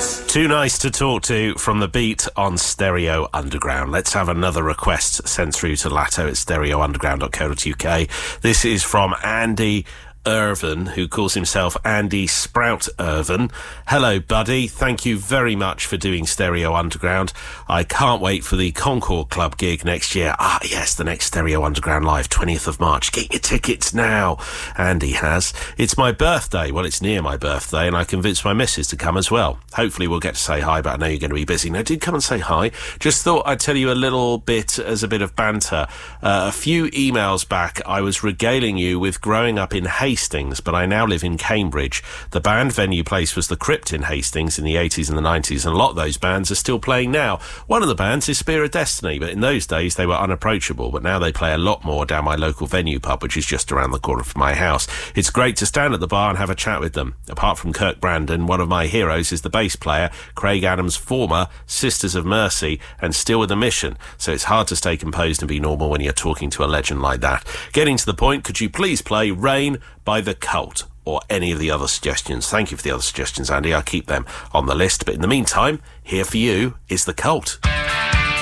Too nice to talk to from The Beat on Stereo Underground. Let's have another request sent through to Latto at stereounderground.co.uk. This is from Andy Irvin, who calls himself Andy Sprout Irvin. Hello, buddy. Thank you very much for doing Stereo Underground. I can't wait for the Concord Club gig next year. Ah, yes, the next Stereo Underground Live, 20th of March. Get your tickets now. Andy has. It's my birthday. Well, it's near my birthday, and I convinced my missus to come as well. Hopefully we'll get to say hi, but I know you're going to be busy. No, did come and say hi. Just thought I'd tell you a little bit as a bit of banter. A few emails back, I was regaling you with growing up in Hastings, but I now live in Cambridge. The band venue place was the Crypt in Hastings in the 80s and the 90s, and a lot of those bands are still playing now. One of the bands is Spear of Destiny, but in those days they were unapproachable, but now they play a lot more down my local venue pub, which is just around the corner from my house. It's great to stand at the bar and have a chat with them. Apart from Kirk Brandon, one of my heroes is the bass player, Craig Adams' former Sisters of Mercy, and still with a mission, so it's hard to stay composed and be normal when you're talking to a legend like that. Getting to the point, could you please play Rain by The Cult, or any of the other suggestions? Thank you for the other suggestions, Andy. I'll keep them on the list. But in the meantime, here for you is The Cult.